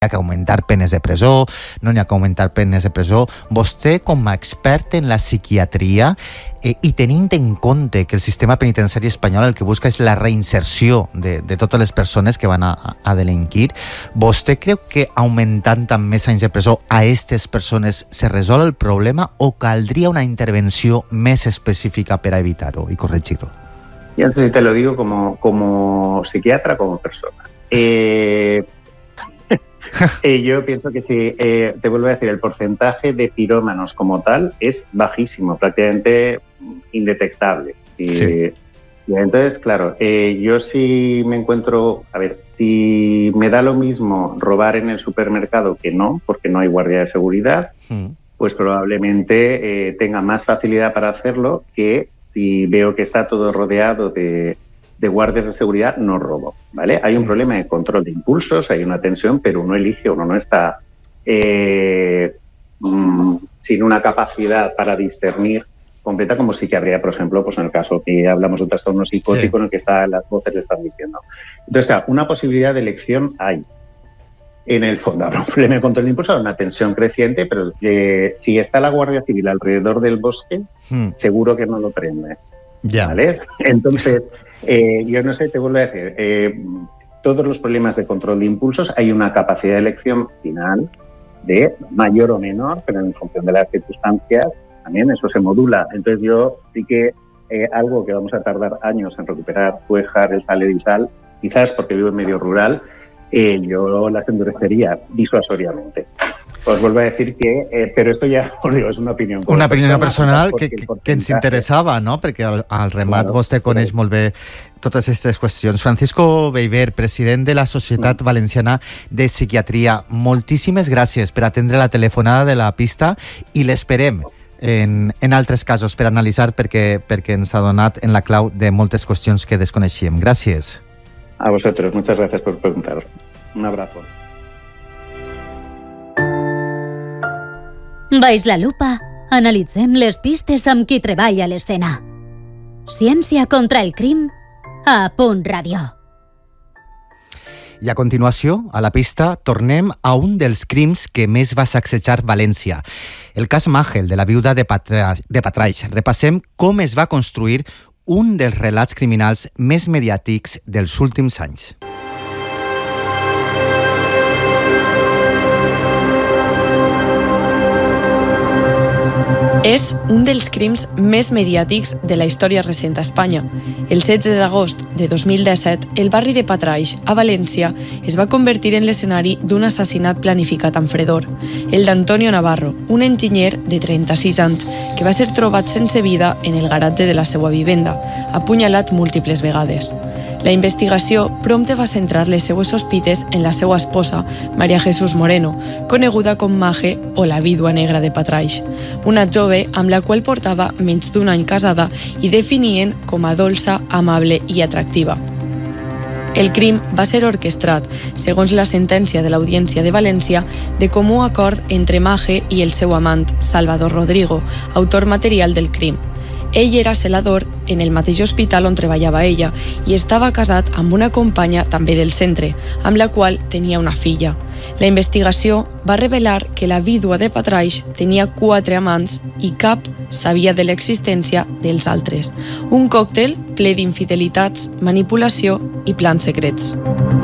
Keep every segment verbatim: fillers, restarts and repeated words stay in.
ha que augmentar penes de presó, no n'hi ha que augmentar penes de presó. Vostè, com a expert en la psiquiatria, eh, i tenint en compte que el sistema penitenciari espanyol el que busca és la reinserció de, de totes les persones que van a, a delinquir, vostè creu que augmentant amb més anys de presó a aquestes persones se resol el problema o caldria una intervenció més específica per a evitar-ho i corregir-ho? Y entonces te lo digo como, como psiquiatra, como persona. Eh... Eh, yo pienso que sí, eh, te vuelvo a decir, el porcentaje de pirómanos como tal es bajísimo, prácticamente indetectable. Y, sí. y entonces, claro, eh, yo sí me encuentro, a ver, si me da lo mismo robar en el supermercado que no, porque no hay guardia de seguridad, sí. pues probablemente eh, tenga más facilidad para hacerlo que si veo que está todo rodeado de... de guardias de seguridad, no robo, ¿vale? Hay un problema de control de impulsos, hay una tensión, pero uno elige, uno no está eh, mmm, sin una capacidad para discernir completa, como sí que habría, por ejemplo, pues en el caso que hablamos de un trastorno psicótico, sí. en el que está, las voces le están diciendo. Entonces, claro, una posibilidad de elección hay. En el fondo habrá un problema de control de impulsos, una tensión creciente, pero eh, si está la Guardia Civil alrededor del bosque, hmm. seguro que no lo prende. Ya. ¿Vale? Entonces... Eh, yo no sé, te vuelvo a decir, eh, todos los problemas de control de impulsos hay una capacidad de elección final de mayor o menor, pero en función de las circunstancias también eso se modula. Entonces yo sí que eh, algo que vamos a tardar años en recuperar, Cuéjar, el Saler y Sal, quizás porque vivo en medio rural, eh, yo las endurecería disuasoriamente. Os vuelvo a decir que, eh, però esto ja, os digo, és una opinió. Una opinió personal que, que, que ens interessava, no? Perquè al, al remat claro, vostè coneix sí. molt bé totes aquestes qüestions. Francisco Beiber, president de la Societat sí. Valenciana de Psiquiatria, moltíssimes gràcies per atendre la telefonada de la pista i l'esperem en, en altres casos per analitzar perquè, perquè ens ha donat en la clau de moltes qüestions que desconeixíem. Gràcies. A vosotros, muchas gracias por preguntar. Un abrazo. Baix la lupa, analitzem les pistes amb qui treballa a l'escena. Ciència contra el crim a Punt Ràdio. I a continuació, a la pista, tornem a un dels crims que més va sacsejar València. El cas Magel, de la viuda de, Patra... de Patraix. Repassem com es va construir un dels relats criminals més mediàtics dels últims anys. És un dels crims més mediàtics de la història recent a Espanya. El setze d'agost de dos mil disset, el barri de Patraix, a València, es va convertir en l'escenari d'un assassinat planificat amb fredor. El d'Antonio Navarro, un enginyer de trenta-sis anys, que va ser trobat sense vida en el garatge de la seva vivenda, apunyalat múltiples vegades. La investigació prompte va centrar les seues sospites en la seva esposa, María Jesús Moreno, coneguda com Mage o la vídua negra de Patraix, una jove amb la qual portava menys d'un any casada i definien com a dolça, amable i atractiva. El crim va ser orquestrat, segons la sentència de l'Audiència de València, de comú acord entre Mage i el seu amant, Salvador Rodrigo, autor material del crim. Ell era celador en el mateix hospital on treballava ella i estava casat amb una companya també del centre, amb la qual tenia una filla. La investigació va revelar que la vídua de Patraix tenia quatre amants i cap sabia de l'existència dels altres. Un còctel ple d'infidelitats, manipulació i plans secrets.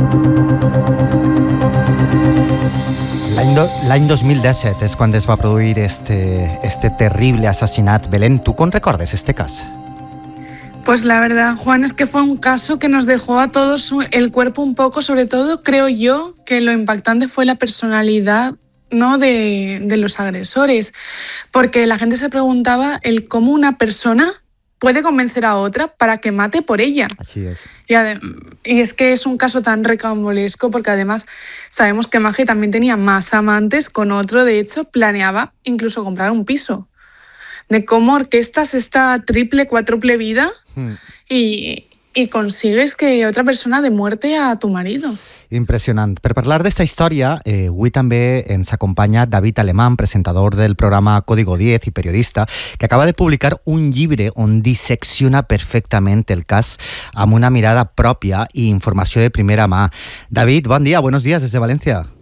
L'any, do, l'any dos mil disset és quan es va produir este, este terrible assassinat. Belén, ¿tú con recordes este caso? Pues la verdad, Juan, es que fue un caso que nos dejó a todos el cuerpo un poco, sobre todo creo yo que lo impactante fue la personalidad, ¿no? de, de los agresores, porque la gente se preguntaba el cómo una persona puede convencer a otra para que mate por ella. Así es. Y, ade- y es que es un caso tan recambolesco porque además sabemos que Mage también tenía más amantes, con otro de hecho planeaba incluso comprar un piso. De cómo orquestas esta triple, cuádruple vida hmm. y, y consigues que otra persona de muerte a tu marido. Impressionant. Per parlar d'esta història, eh, avui també ens acompanya David Alemán, presentador del programa Código diez i periodista, que acaba de publicar un llibre on dissecciona perfectament el cas amb una mirada pròpia i informació de primera mà. David, bon dia, buenos días desde Valencia.